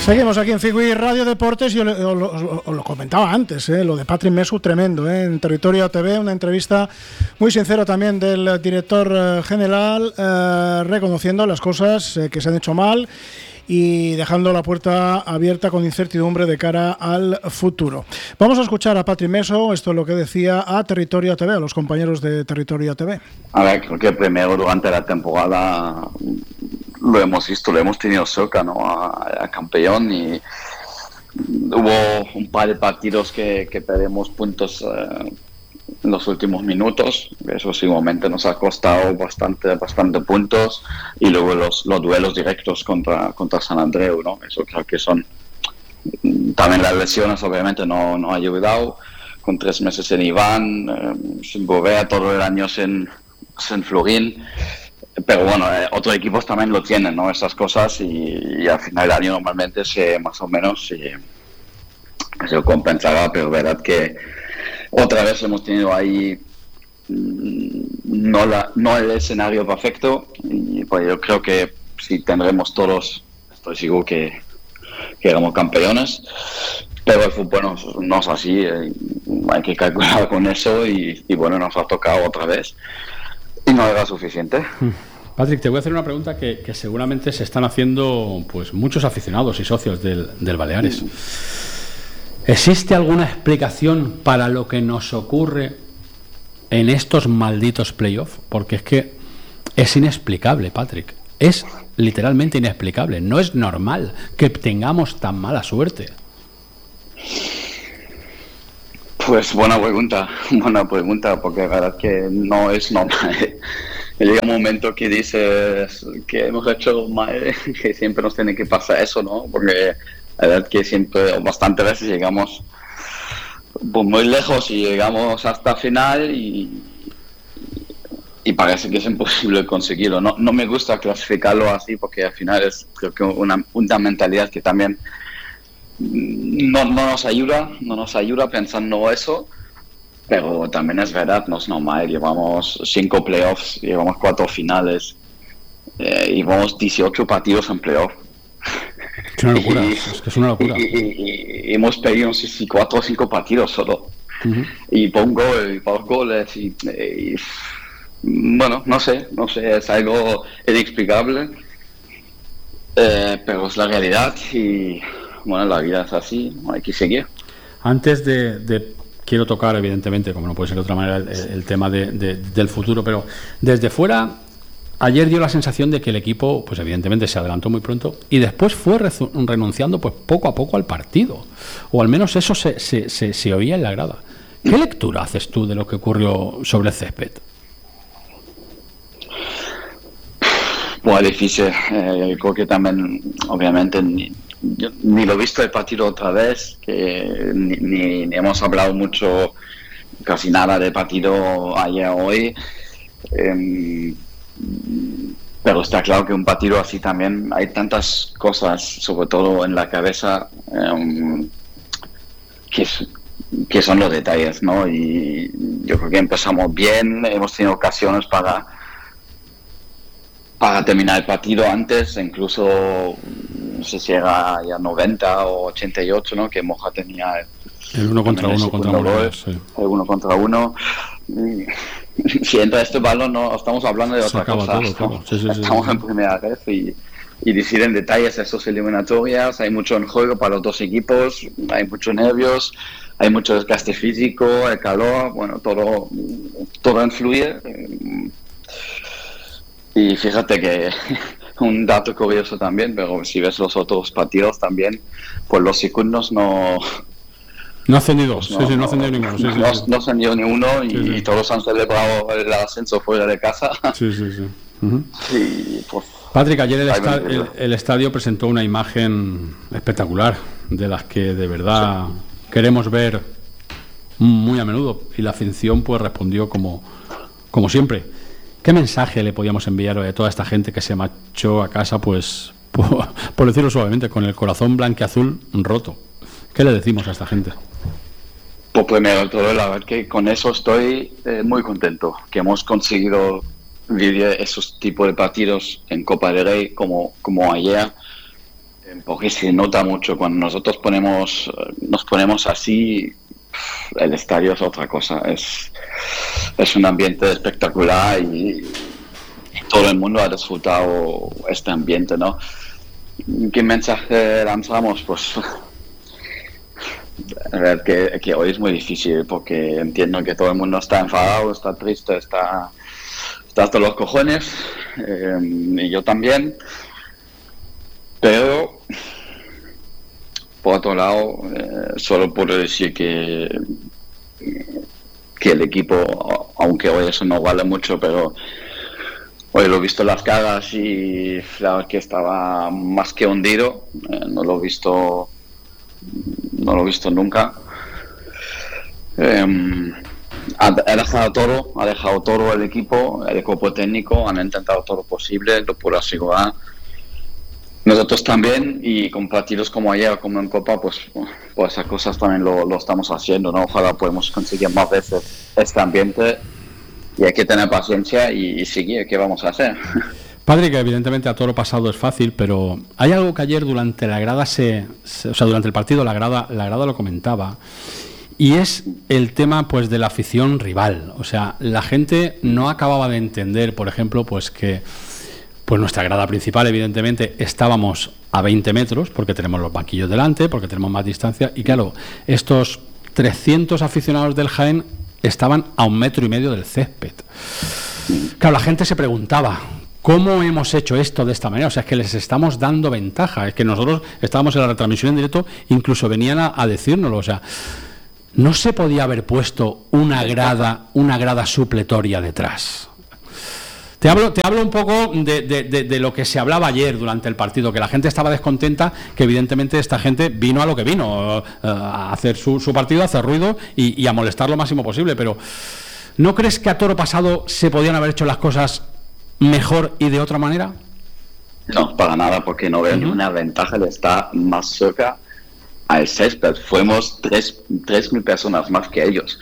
Seguimos aquí en Figui Radio Deportes. Yo os lo comentaba antes, lo de Patrick Mesu, tremendo, en Territorio ATV, una entrevista muy sincera también del director general, reconociendo las cosas que se han hecho mal y dejando la puerta abierta con incertidumbre de cara al futuro. Vamos a escuchar a Patrick Mesu, esto es lo que decía a Territorio ATV, a los compañeros de Territorio ATV. A ver, creo que primero durante la temporada lo hemos visto, lo hemos tenido cerca, ¿no? a campeón, y hubo un par de partidos que perdimos puntos en los últimos minutos. Eso seguramente nos ha costado bastante puntos, y luego los duelos directos contra San Andreu, ¿no? Eso creo que son también las lesiones, obviamente no ha ayudado, con 3 meses en Iván, sin Bovea, todo el año sin Florín. Pero bueno, otros equipos también lo tienen, ¿no? Esas cosas, y al final del año normalmente más o menos se compensará, pero verdad que otra vez hemos tenido ahí no el escenario perfecto, y pues yo creo que si tendremos todos, estoy seguro que éramos campeones, pero el fútbol no es así, hay que calcular con eso, y bueno, nos ha tocado otra vez. Y no era suficiente. Patrick, te voy a hacer una pregunta que seguramente se están haciendo pues muchos aficionados y socios del Baleares. ¿Existe alguna explicación para lo que nos ocurre en estos malditos playoffs? Porque es que es inexplicable, Patrick. Es literalmente inexplicable. No es normal que tengamos tan mala suerte. Pues buena pregunta, porque la verdad que no es normal. Llega un momento que dices que hemos hecho mal, que siempre nos tiene que pasar eso, ¿no? Porque la verdad que siempre, bastantes veces llegamos pues muy lejos y llegamos hasta final y parece que es imposible conseguirlo. No me gusta clasificarlo así, porque al final es, creo que una mentalidad que también no nos ayuda pensando eso, pero también es verdad, no es normal. Llevamos 5 playoffs, llevamos 4 finales, llevamos 18 partidos en playoff. Es una locura, es que es una locura. Y hemos perdido, no sé si 4 o 5 partidos solo. Uh-huh. Y pongo goles y bueno, no sé, es algo inexplicable, pero es la realidad, y bueno, la vida es así, hay que seguir. Antes de quiero tocar, evidentemente, como no puede ser de otra manera, el tema del futuro, pero desde fuera, ayer dio la sensación de que el equipo, pues evidentemente se adelantó muy pronto y después fue renunciando pues poco a poco al partido, o al menos eso se oía en la grada. ¿Qué lectura haces tú de lo que ocurrió sobre el césped? Bueno, difícil. Creo que también, obviamente, ni lo he visto el partido otra vez, que ni hemos hablado mucho, casi nada del partido ayer o hoy. Pero está claro que un partido así también hay tantas cosas, sobre todo en la cabeza, que son los detalles, ¿no? Y yo creo que empezamos bien, hemos tenido ocasiones para terminar el partido antes, incluso no sé si era ya 90 o 88, ¿no? Que Moja tenía el 1 contra 1 contra Moja, sí. El 1 contra 1. Si entra este balón, no estamos hablando de otra cosa, todo, ¿no? Sí, estamos en primera red y deciden detalles de esas eliminatorias. Hay mucho en juego para los dos equipos, hay muchos nervios, hay mucho desgaste físico, el calor, bueno, todo influye. Y fíjate que un dato curioso también, pero si ves los otros partidos también, pues los segundos no ha ascendido, no ha ascendido ninguno. No ha ascendido ni uno, y todos han celebrado el ascenso fuera de casa. Sí. Uh-huh. Y, pues, Patrick, ayer el estadio presentó una imagen espectacular, de las que de verdad queremos ver muy a menudo, y la afición pues respondió como siempre. ¿Qué mensaje le podíamos enviar a toda esta gente que se marchó a casa, pues, por decirlo suavemente, con el corazón blanquiazul roto? ¿Qué le decimos a esta gente? Pues primero todo, la verdad que con eso estoy muy contento, que hemos conseguido vivir esos tipos de partidos en Copa del Rey como ayer. Porque se nota mucho cuando nosotros nos ponemos así, el estadio es otra cosa, es un ambiente espectacular y todo el mundo ha disfrutado este ambiente, ¿no? ¿Qué mensaje lanzamos? Pues a ver, que hoy es muy difícil porque entiendo que todo el mundo está enfadado, está triste, está hasta los cojones, y yo también, pero por otro lado solo puedo decir que el equipo, aunque hoy eso no vale mucho, pero hoy lo he visto en las caras y la verdad que estaba más que hundido, no lo he visto nunca. Ha dejado todo el equipo técnico, han intentado todo lo posible, lo puedo asegurar. Nosotros también, y con partidos como ayer, como en Copa, pues esas cosas también lo estamos haciendo, ¿no? Ojalá podemos conseguir más veces este ambiente y hay que tener paciencia y seguir. ¿Qué vamos a hacer? Padre, que evidentemente a toro pasado es fácil, pero hay algo que ayer durante la grada durante el partido la grada lo comentaba, y es el tema pues de la afición rival. O sea, la gente no acababa de entender, por ejemplo, pues que pues nuestra grada principal, evidentemente, estábamos a 20 metros, porque tenemos los banquillos delante, porque tenemos más distancia, y claro, estos 300 aficionados del Jaén estaban a 1,5 metros del césped. Claro, la gente se preguntaba, ¿cómo hemos hecho esto de esta manera? O sea, es que les estamos dando ventaja. Es que nosotros estábamos en la retransmisión en directo, incluso venían a decírnoslo. O sea, no se podía haber puesto una grada supletoria detrás. Te hablo un poco de lo que se hablaba ayer durante el partido, que la gente estaba descontenta, que evidentemente esta gente vino a lo que vino, a hacer su partido, a hacer ruido y a molestar lo máximo posible. Pero ¿no crees que a toro pasado se podían haber hecho las cosas mejor y de otra manera? No, para nada, porque no veo ninguna ventaja de estar más cerca al césped. Fuimos 3.000 personas más que ellos.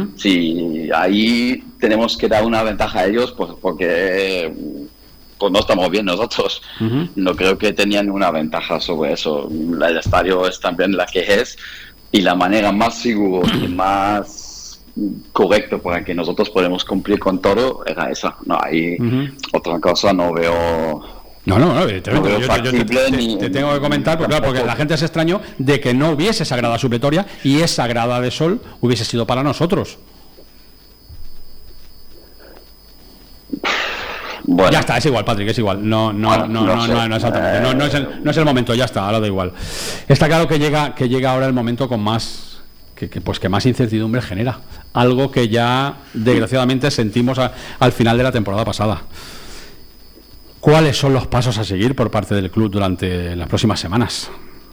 Si ahí tenemos que dar una ventaja a ellos, pues porque pues no estamos bien nosotros. No creo que tenían ninguna ventaja sobre eso. El estadio es también la que es, y la manera más segura y más correcta para que nosotros podamos cumplir con todo era esa. No, ahí otra cosa no veo. No, evidentemente. Yo te tengo que comentar, porque la gente se extrañó de que no hubiese esa grada supletoria y esa grada de sol hubiese sido para nosotros. Bueno. Ya está, es igual, Patrick, es igual. No, exactamente. No es el momento, ya está, ahora da igual. Está claro que llega ahora el momento con más que más incertidumbre genera. Algo que ya desgraciadamente sentimos al final de la temporada pasada. ¿Cuáles son los pasos a seguir por parte del club durante las próximas semanas?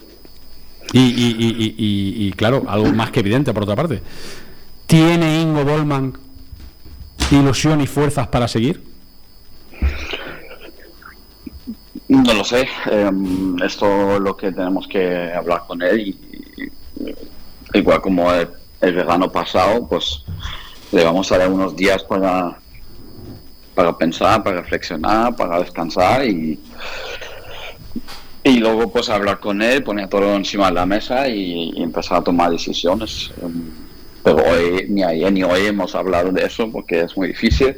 Y claro, algo más que evidente por otra parte. ¿Tiene Ingo Bollmann ilusión y fuerzas para seguir? No lo sé. Esto es lo que tenemos que hablar con él. Y igual como el verano pasado, pues le vamos a dar unos días para pensar, para reflexionar, para descansar y luego pues hablar con él, poner todo encima de la mesa y empezar a tomar decisiones. Pero hoy, ni ayer ni hoy hemos hablado de eso porque es muy difícil.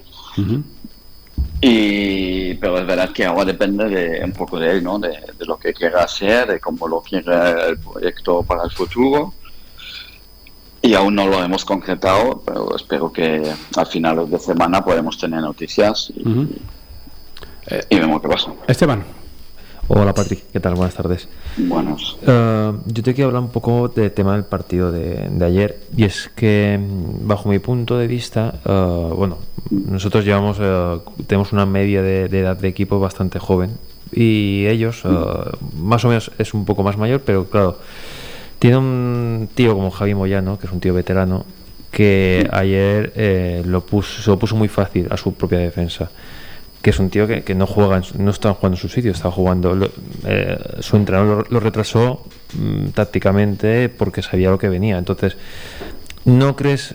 Pero es verdad que ahora depende un poco de él, ¿no? De lo que quiera hacer, de cómo lo quiere el proyecto para el futuro. Y aún no lo hemos concretado, pero espero que al final de semana podemos tener noticias y vemos qué pasa. Esteban. Hola Patrick, ¿qué tal? Buenas tardes. Buenas. Yo te quiero hablar un poco del tema del partido de ayer, y es que bajo mi punto de vista, nosotros tenemos una media de edad de equipo bastante joven, y ellos más o menos es un poco más mayor, pero claro, tiene un tío como Javi Moyano, que es un tío veterano, que ayer se lo puso muy fácil a su propia defensa, que es un tío que no está jugando en su sitio, está jugando, su entrenador lo retrasó tácticamente porque sabía lo que venía. Entonces, ¿no crees,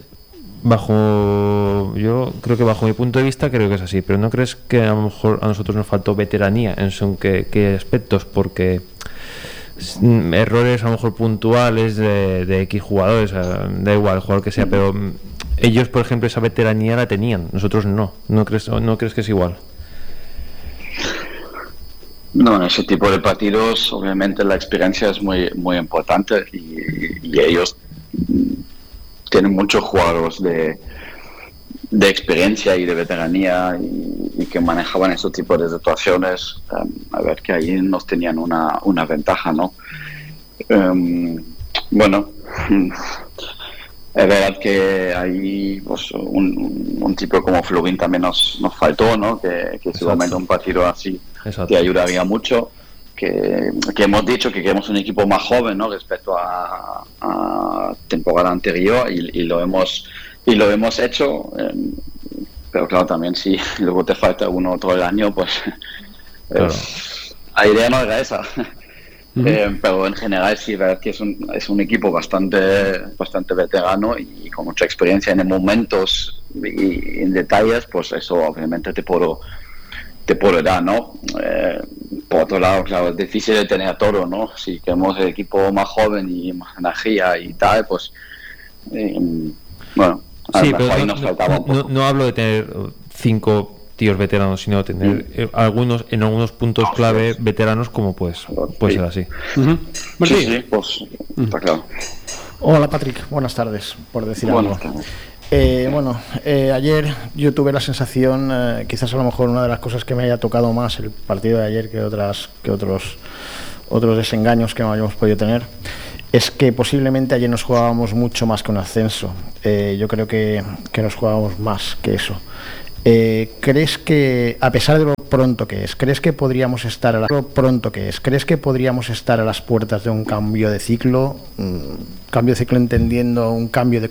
yo creo que bajo mi punto de vista creo que es así, pero ¿no crees que a lo mejor a nosotros nos faltó veteranía en qué aspectos? Porque errores a lo mejor puntuales de X jugadores, da igual el jugador que sea, pero ellos, por ejemplo, esa veteranía la tenían, nosotros no. ¿No crees que es igual? No, en ese tipo de partidos obviamente la experiencia es muy muy importante y ellos tienen muchos jugadores de experiencia y de veteranía y que manejaban ese tipo de situaciones. A ver, que ahí nos tenían una ventaja, ¿no? Bueno, es verdad que ahí pues, un tipo como Flubin también nos faltó, ¿no? Que seguramente un partido así te ayudaría mucho. Que hemos dicho que queremos un equipo más joven, ¿no? Respecto a temporada anterior y lo hemos hecho, pero claro, también si luego te falta uno todo el año, pues claro. La idea no era esa. Pero en general sí, verdad que es un equipo bastante veterano y con mucha experiencia en momentos y en detalles, pues eso obviamente te puedo dar, ¿no? Por otro lado, claro, es difícil de tener todo, ¿no? Si queremos el equipo más joven y más energía y tal, pues bueno, a lo mejor ahí nos faltaba un poco. No hablo de tener 5 tíos veteranos, sino tener en algunos puntos clave veteranos como puede ser así. Sí, pues está claro. Hola Patrick, buenas tardes, por decir algo. Ayer yo tuve la sensación, quizás a lo mejor una de las cosas que me haya tocado más el partido de ayer que otros desengaños que no hayamos podido tener, es que posiblemente ayer nos jugábamos mucho más que un ascenso. Yo creo que nos jugábamos más que eso. ¿Crees que, a pesar de lo pronto que es, crees que podríamos estar a las puertas de un cambio de ciclo? Cambio de ciclo entendiendo un cambio de